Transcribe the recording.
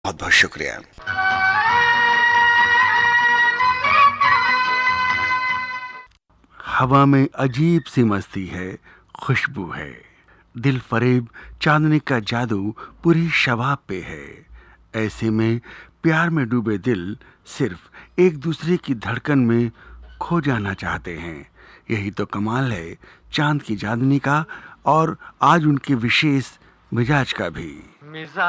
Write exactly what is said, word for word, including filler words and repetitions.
बहुत बहुत शुक्रिया। हवा में अजीब सी मस्ती है, खुशबू है। दिल फरेब चांदनी का जादू पूरी शबाब पे है। ऐसे में प्यार में डूबे दिल सिर्फ एक दूसरे की धड़कन में खो जाना चाहते हैं। यही तो कमाल है चांद की चांदनी का और आज उनके विशेष मिजाज का भी। मिजाज